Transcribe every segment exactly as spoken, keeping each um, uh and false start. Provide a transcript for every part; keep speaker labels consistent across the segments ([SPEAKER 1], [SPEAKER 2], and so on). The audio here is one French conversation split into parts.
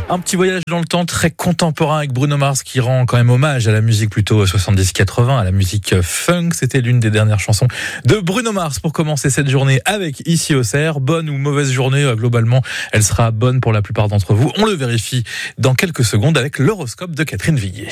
[SPEAKER 1] Un petit voyage dans le temps très contemporain avec Bruno Mars qui rend quand même hommage à la musique plutôt soixante-dix quatre-vingts, à la musique funk. C'était l'une des dernières chansons de Bruno Mars pour commencer cette journée avec Ici au Cerf. Bonne ou mauvaise journée, globalement, elle sera bonne pour la plupart d'entre vous. On le vérifie dans quelques secondes avec l'horoscope de Catherine Viguier.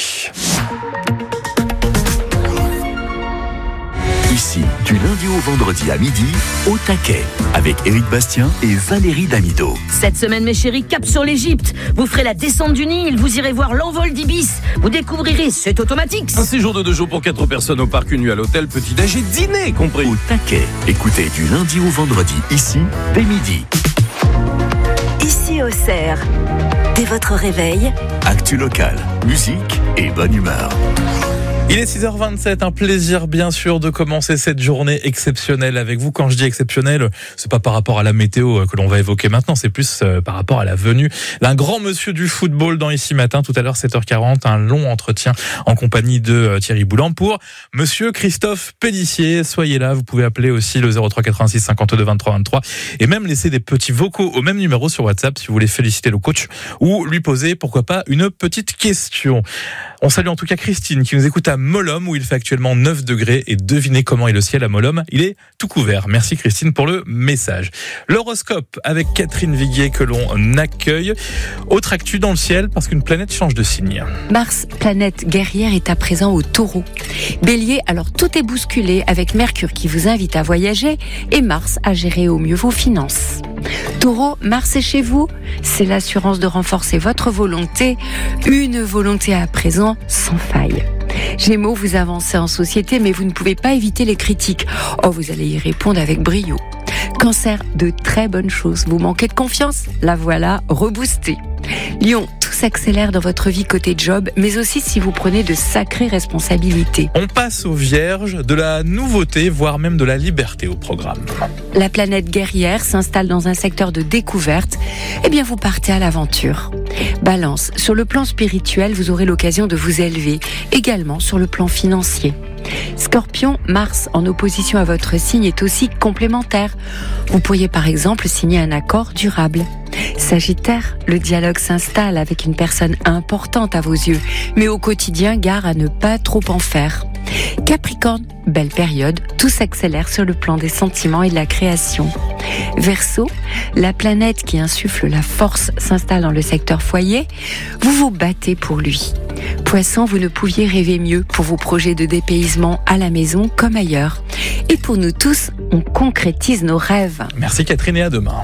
[SPEAKER 2] Ici, du lundi au vendredi à midi, au taquet, avec Éric Bastien et Valérie Damido.
[SPEAKER 3] Cette semaine, mes chéris, cap sur l'Égypte. Vous ferez la descente du Nil, vous irez voir l'envol d'Ibis. Vous découvrirez, c'est automatique.
[SPEAKER 4] Un séjour de deux jours pour quatre personnes au parc, une nuit à l'hôtel, petit-déj et dîner compris.
[SPEAKER 2] Au taquet, écoutez du lundi au vendredi, ici, dès midi.
[SPEAKER 5] Ici au Cerf, dès votre réveil,
[SPEAKER 2] actu local, musique et bonne humeur.
[SPEAKER 1] Il est six heures vingt-sept, un plaisir bien sûr de commencer cette journée exceptionnelle avec vous. Quand je dis exceptionnelle, c'est pas par rapport à la météo que l'on va évoquer maintenant, c'est plus par rapport à la venue d'un grand monsieur du football dans Ici Matin. Tout à l'heure, sept heures quarante, un long entretien en compagnie de Thierry Boulan pour monsieur Christophe Pélissier. Soyez là, vous pouvez appeler aussi le zéro trois quatre-vingt-six cinquante-deux vingt-trois vingt-trois et même laisser des petits vocaux au même numéro sur WhatsApp si vous voulez féliciter le coach ou lui poser, pourquoi pas, une petite question. On salue en tout cas Christine qui nous écoute à Mollom où il fait actuellement neuf degrés et devinez comment est le ciel à Mollom, il est tout couvert. Merci Christine pour le message. L'horoscope avec Catherine Viguier que l'on accueille. Autre actu dans le ciel parce qu'une planète change de signe.
[SPEAKER 6] Mars, planète guerrière, est à présent au Taureau. Bélier, alors tout est bousculé avec Mercure qui vous invite à voyager et Mars à gérer au mieux vos finances. Taureau, Mars est chez vous, c'est l'assurance de renforcer votre volonté, une volonté à présent sans faille. Gémeaux, vous avancez en société mais vous ne pouvez pas éviter les critiques. Oh, vous allez y répondre avec brio. Cancer, de très bonnes choses. Vous manquez de confiance? La voilà reboostée. Lion, tout s'accélère dans votre vie côté job, mais aussi si vous prenez de sacrées responsabilités.
[SPEAKER 1] On passe aux Vierges, de la nouveauté, voire même de la liberté au programme.
[SPEAKER 6] La planète guerrière s'installe dans un secteur de découverte. Eh bien, vous partez à l'aventure. Balance, sur le plan spirituel, vous aurez l'occasion de vous élever, également sur le plan financier. Scorpion, Mars en opposition à votre signe est aussi complémentaire. Vous pourriez par exemple signer un accord durable. Sagittaire, le dialogue s'installe avec une personne importante à vos yeux, mais au quotidien, gare à ne pas trop en faire. Capricorne, belle période, tout s'accélère sur le plan des sentiments et de la création. Verseau, la planète qui insuffle la force s'installe dans le secteur foyer, vous vous battez pour lui. Poisson, vous ne pouviez rêver mieux pour vos projets de dépaysement à la maison comme ailleurs. Et pour nous tous, on concrétise nos rêves.
[SPEAKER 1] Merci Catherine et à demain.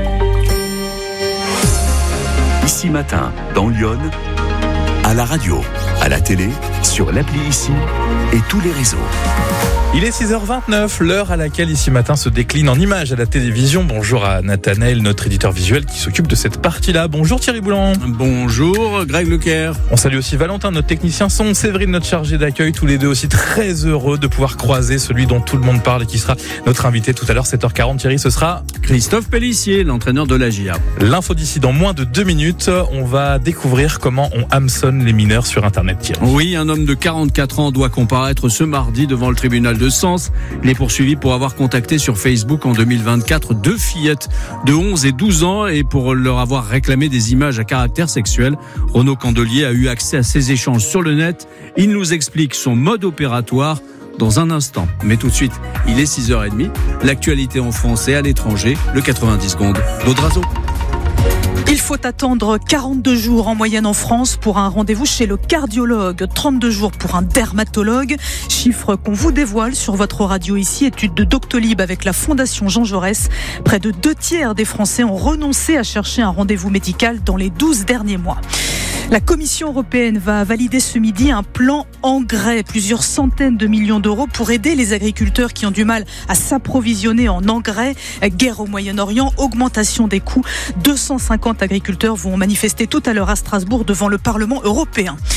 [SPEAKER 2] Ici Matin, dans Lyon, à la radio, à la télé, sur l'appli Ici et tous les réseaux.
[SPEAKER 1] Il est six heures vingt-neuf, l'heure à laquelle Ici Matin se décline en images à la télévision. Bonjour à Nathanaël, notre éditeur visuel qui s'occupe de cette partie-là. Bonjour Thierry Boulan.
[SPEAKER 4] Bonjour Greg Leclerc.
[SPEAKER 1] On salue aussi Valentin, notre technicien son, Séverine, notre chargé d'accueil, tous les deux aussi très heureux de pouvoir croiser celui dont tout le monde parle et qui sera notre invité tout à l'heure, sept heures quarante. Thierry, ce sera
[SPEAKER 4] Christophe Pélissier, l'entraîneur de la J A.
[SPEAKER 1] L'info d'ici dans moins de deux minutes. On va découvrir comment on hameçonne les mineurs sur Internet, Thierry.
[SPEAKER 4] Oui, un homme de quarante-quatre ans doit comparaître ce mardi devant le tribunal de Sens. Il est poursuivi pour avoir contacté sur Facebook en deux mille vingt-quatre deux fillettes de onze et douze ans et pour leur avoir réclamé des images à caractère sexuel. Renaud Candelier a eu accès à ces échanges sur le net. Il nous explique son mode opératoire dans un instant. Mais tout de suite, il est six heures trente. L'actualité en France et à l'étranger, le quatre-vingt-dix secondes d'Audrazo.
[SPEAKER 7] Il faut attendre quarante-deux jours en moyenne en France pour un rendez-vous chez le cardiologue, trente-deux jours pour un dermatologue. Chiffre qu'on vous dévoile sur votre radio ici, étude de Doctolib avec la Fondation Jean Jaurès. Près de deux tiers des Français ont renoncé à chercher un rendez-vous médical dans les douze derniers mois. La Commission européenne va valider ce midi un plan engrais, plusieurs centaines de millions d'euros pour aider les agriculteurs qui ont du mal à s'approvisionner en engrais. Guerre au Moyen-Orient, augmentation des coûts. deux cent cinquante agriculteurs vont manifester tout à l'heure à Strasbourg devant le Parlement européen.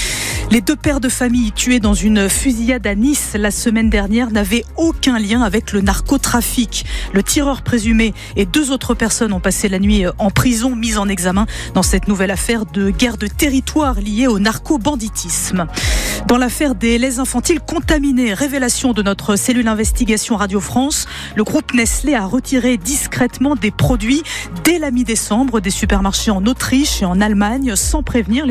[SPEAKER 7] Les deux pères de famille tués dans une fusillade à Nice la semaine dernière n'avaient aucun lien avec le narcotrafic. Le tireur présumé et deux autres personnes ont passé la nuit en prison, mises en examen dans cette nouvelle affaire de guerre de territoire liée au narco-banditisme. Dans l'affaire des laits infantiles contaminés, révélation de notre cellule investigation Radio France, le groupe Nestlé a retiré discrètement des produits dès la mi-décembre des supermarchés en Autriche et en Allemagne sans prévenir les